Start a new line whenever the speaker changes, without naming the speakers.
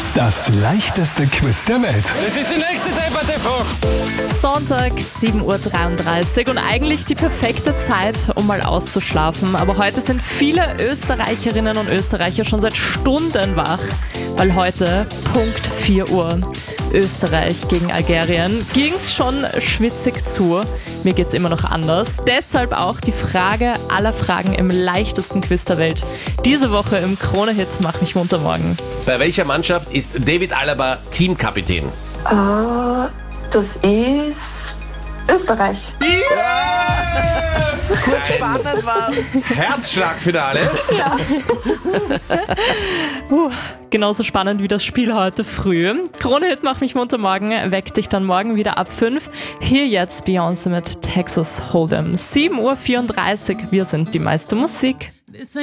Das leichteste Quiz der Welt.
Das ist die nächste Debatte-Frage.
Sonntag, 7.33 Uhr und eigentlich die perfekte Zeit, um mal auszuschlafen. Aber heute sind viele Österreicherinnen und Österreicher schon seit Stunden wach, weil heute, Punkt 4 Uhr, Österreich gegen Algerien, ging's schon schwitzig zu. Mir geht's immer noch anders. Deshalb auch die Frage aller Fragen im leichtesten Quiz der Welt. Diese Woche im Krone-Hit Mach mich munter morgen.
Bei welcher Mannschaft ist David Alaba Teamkapitän?
Das ist Österreich.
Kurz spannend war's.
Herzschlagfinale.
Genauso spannend wie das Spiel heute früh. Krone-Hit Mach mich munter morgen weckt dich dann morgen wieder ab 5. Hier jetzt Beyoncé mit Texas Hold'em. 7.34 Uhr, wir sind die meiste Musik.